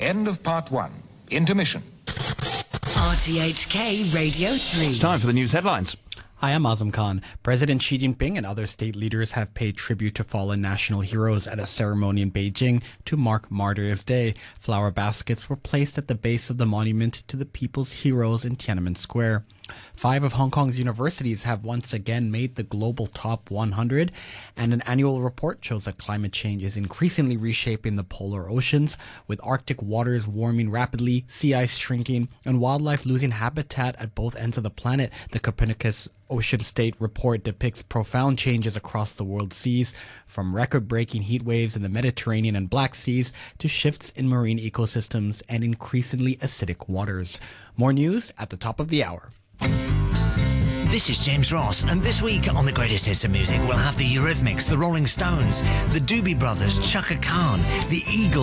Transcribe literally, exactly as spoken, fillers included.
End of part one. Intermission. R T H K Radio three. It's time for the news headlines. Hi, I'm Azam Khan. President Xi Jinping and other state leaders have paid tribute to fallen national heroes at a ceremony in Beijing to mark Martyrs' Day. Flower baskets were placed at the base of the monument to the people's heroes in Tiananmen Square. Five of Hong Kong's universities have once again made the global top one hundred, and an annual report shows that climate change is increasingly reshaping the polar oceans, with Arctic waters warming rapidly, sea ice shrinking, and wildlife losing habitat at both ends of the planet. The Copernicus Ocean State Report depicts profound changes across the world's seas, from record-breaking heat waves in the Mediterranean and Black Seas to shifts in marine ecosystems and increasingly acidic waters. More news at the top of the hour. This is James Ross, and this week on the Greatest Hits of Music, we'll have the Eurythmics, the Rolling Stones, the Doobie Brothers, Chaka Khan, the Eagles,